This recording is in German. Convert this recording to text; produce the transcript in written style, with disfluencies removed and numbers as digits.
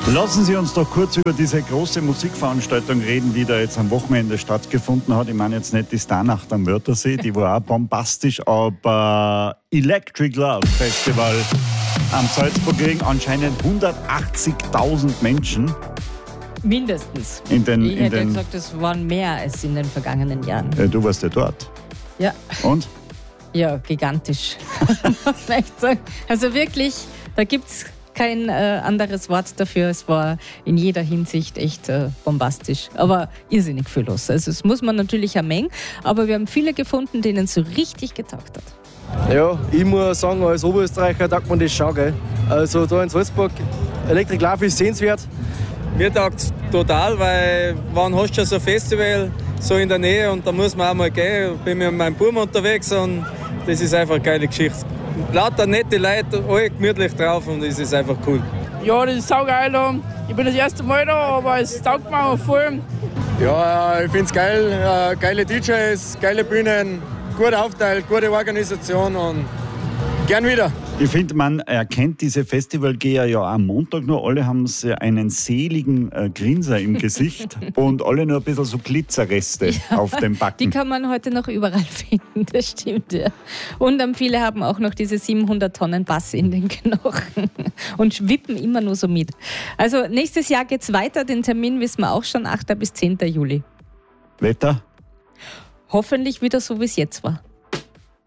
Lassen Sie uns doch kurz über diese große Musikveranstaltung reden, die da jetzt am Wochenende stattgefunden hat. Ich meine jetzt nicht die Starnacht am Wörthersee, die war auch bombastisch, aber Electric Love Festival am Salzburgring, anscheinend 180.000 Menschen. Mindestens. Ich hätte gesagt, es waren mehr als in den vergangenen Jahren. Du warst ja dort. Ja. Und? Ja, gigantisch. Muss man echt sagen. Also wirklich, da gibt es kein anderes Wort dafür. Es war in jeder Hinsicht echt bombastisch. Aber irrsinnig viel los. Also es muss man natürlich eine Menge. Aber wir haben viele gefunden, denen es so richtig getaugt hat. Ja, ich muss sagen, als Oberösterreicher taugt man das schon. Gell? Also da in Salzburg, Electric Love ist sehenswert. Mir taugt es total, weil wann hast du schon so ein Festival so in der Nähe und da muss man auch mal gehen. Ich bin mit meinem Buben unterwegs und das ist einfach eine geile Geschichte. Lauter nette Leute, alle gemütlich drauf und es ist einfach cool. Ja, das ist saugeil da. Ich bin das erste Mal da, aber es taugt mir auch voll. Ja, ich finde es geil. Geile DJs, geile Bühnen, gut aufteilt, gute Organisation und gern wieder. Ich finde, man erkennt diese Festivalgeher ja am Montag nur. Alle haben einen seligen Grinser im Gesicht und alle nur ein bisschen so Glitzerreste auf dem Backen. Die kann man heute noch überall finden, das stimmt, ja. Und viele haben auch noch diese 700 Tonnen Bass in den Knochen und schwippen immer nur so mit. Also nächstes Jahr geht's weiter, den Termin wissen wir auch schon, 8. bis 10. Juli. Wetter? Hoffentlich wieder so, wie es jetzt war.